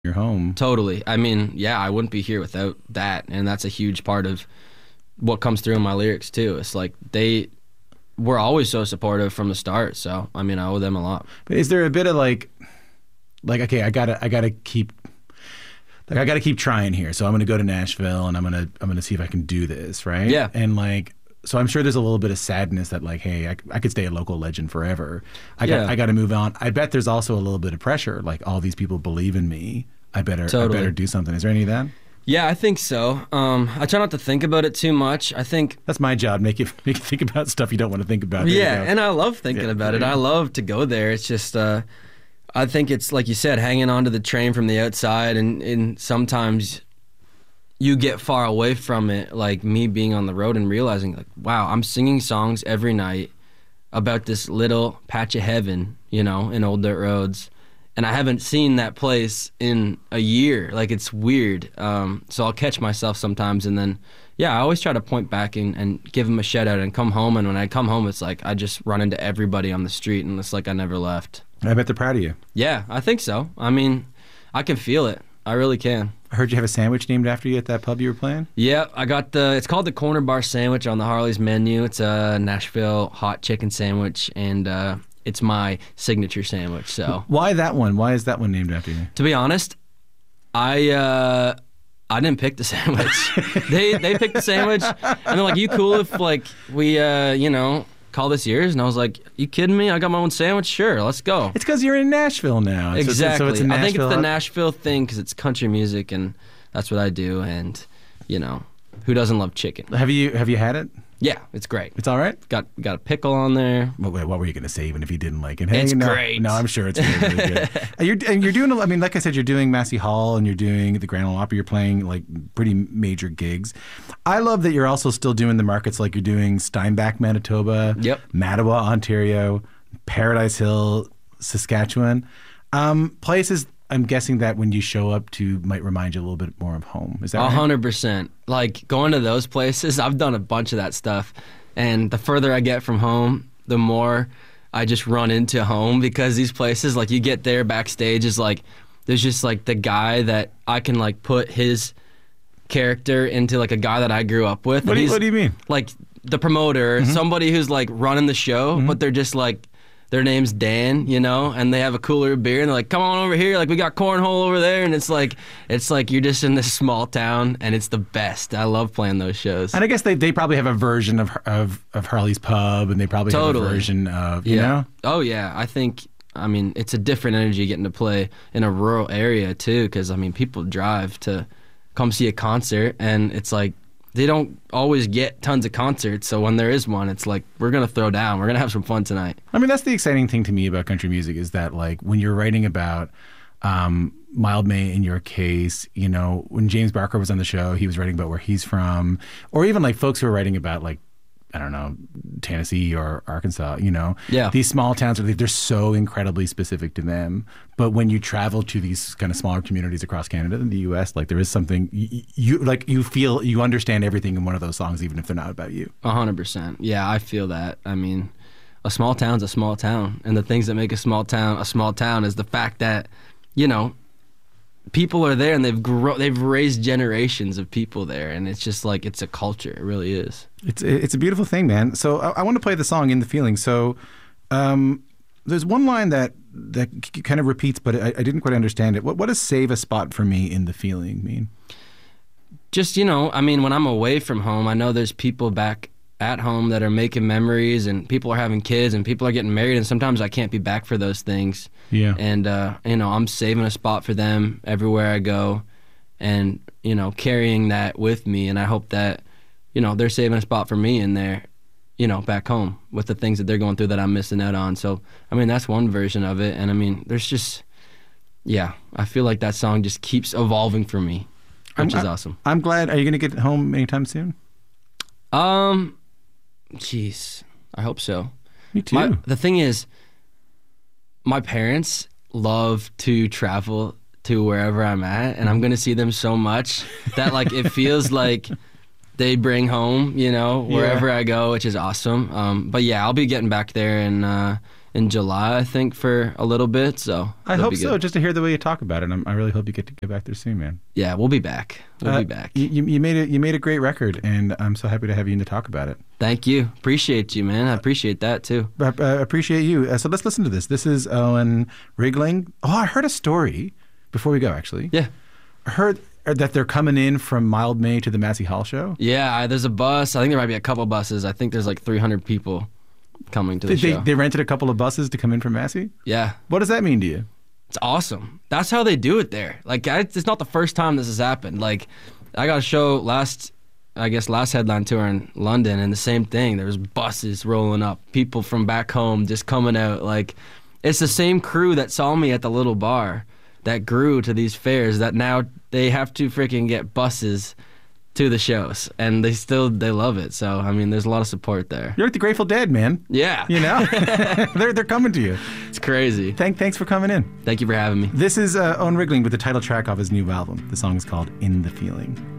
your home. Totally. I mean, yeah, I wouldn't be here without that, and that's a huge part of what comes through in my lyrics too. It's like they were always so supportive from the start. So I mean, I owe them a lot. But is there a bit of like okay, I gotta keep trying here. So I'm gonna go to Nashville and I'm gonna see if I can do this, right? Yeah. And like, so I'm sure there's a little bit of sadness that like, hey, I could stay a local legend forever. I got to move on. I bet there's also a little bit of pressure. Like all these people believe in me. I better do something. Is there any of that? Yeah, I think so. I try not to think about it too much. I think that's my job. Make you think about stuff you don't want to think about. Yeah, and I love thinking about it. I love to go there. It's just, I think it's like you said, hanging onto the train from the outside, and sometimes you get far away from it. Like me being on the road and realizing, like, wow, I'm singing songs every night about this little patch of heaven, in Old Dirt Roads. And I haven't seen that place in a year. Like, it's weird. So I'll catch myself sometimes. And then, I always try to point back and give them a shout out and come home. And when I come home, it's like I just run into everybody on the street. And it's like I never left. I bet they're proud of you. Yeah, I think so. I mean, I can feel it. I really can. I heard you have a sandwich named after you at that pub you were playing? Yeah, I got it's called the Corner Bar Sandwich on the Harley's menu. It's a Nashville hot chicken sandwich. And, it's my signature sandwich. So why that one? Why is that one named after you? To be honest, I didn't pick the sandwich. they picked the sandwich, and they're like, "You cool if like we call this yours?" And I was like, "You kidding me? I got my own sandwich. Sure, let's go." It's because you're in Nashville now. Exactly. So it's a Nashville. I think it's the Nashville thing because it's country music, and that's what I do. And who doesn't love chicken? Have you had it? Yeah, it's great. It's all right? Got a pickle on there. Wait, what were you going to say even if you didn't like it? Hey, it's great. No, I'm sure it's really, really good. You're doing, I mean, like I said, you're doing Massey Hall and you're doing the Grand Ole Opry. You're playing like pretty major gigs. I love that you're also still doing the markets like you're doing Steinbach, Manitoba, Mattawa, Ontario, Paradise Hill, Saskatchewan. Places I'm guessing that when you show up to might remind you a little bit more of home. Is that right? 100%. Like going to those places, I've done a bunch of that stuff. And the further I get from home, the more I just run into home because these places, like you get there backstage is like, there's just like the guy that I can like put his character into like a guy that I grew up with. What do you mean? Like the promoter, somebody who's like running the show, but they're just like, their name's Dan, and they have a cooler of beer, and they're like, "Come on over here, like we got cornhole over there," and it's like you're just in this small town, and it's the best. I love playing those shows. And I guess they probably have a version of Harley's Pub, and they probably have a version of you know. Oh yeah, I mean, it's a different energy getting to play in a rural area too, because I mean, people drive to come see a concert, and it's like. They don't always get tons of concerts, so when there is one, it's like, we're going to throw down. We're going to have some fun tonight. I mean, that's the exciting thing to me about country music is that, like, when you're writing about Mildmay in your case, when James Barker was on the show, he was writing about where he's from, or even, like, folks who are writing about, like, I don't know, Tennessee or Arkansas, These small towns, they're so incredibly specific to them. But when you travel to these kind of smaller communities across Canada and the U.S., like there is something, you feel, you understand everything in one of those songs, even if they're not about you. 100%. Yeah, I feel that. I mean, a small town's a small town. And the things that make a small town is the fact that, people are there and they've raised generations of people there, and it's just like it's a culture. It really is. It's a beautiful thing, man. So I want to play the song "In the Feeling." So there's one line that kind of repeats, but I didn't quite understand it. What does "save a spot for me in the feeling" mean? Just I mean, when I'm away from home, I know there's people back at home that are making memories, and people are having kids, and people are getting married, and sometimes I can't be back for those things. Yeah. And, I'm saving a spot for them everywhere I go and, carrying that with me. And I hope that, they're saving a spot for me in there, back home with the things that they're going through that I'm missing out on. So, I mean, that's one version of it. And, I mean, there's just, I feel like that song just keeps evolving for me, which is awesome. I'm glad. Are you going to get home anytime soon? Jeez, I hope so. Me too. The thing is, my parents love to travel to wherever I'm at, and I'm going to see them so much that like it feels like they bring home, wherever I go, which is awesome. But yeah, I'll be getting back there in July, I think, for a little bit. So I hope so, just to hear the way you talk about it. I really hope you get to get back there soon, man. Yeah, we'll be back. We'll be back. You made a great record, and I'm so happy to have you in to talk about it. Thank you. Appreciate you, man. I appreciate that, too. I appreciate you. So let's listen to this. This is Owen Rigling. Oh, I heard a story before we go, actually. Yeah. I heard that they're coming in from Mildmay to the Massey Hall show. Yeah, there's a bus. I think there might be a couple buses. I think there's like 300 people coming to the show. They rented a couple of buses to come in from Massey? Yeah. What does that mean to you? It's awesome. That's how they do it there. Like, it's not the first time this has happened. Like, I got a show last headline tour in London, and the same thing. There was buses rolling up, people from back home just coming out. Like, it's the same crew that saw me at the little bar that grew to these fairs that now they have to freaking get buses to the shows, and they love it. So, I mean, there's a lot of support there. You're like the Grateful Dead, man. Yeah. You know? they're coming to you. It's crazy. Thanks for coming in. Thank you for having me. This is Owen Rigling with the title track off his new album. The song is called In the Feeling.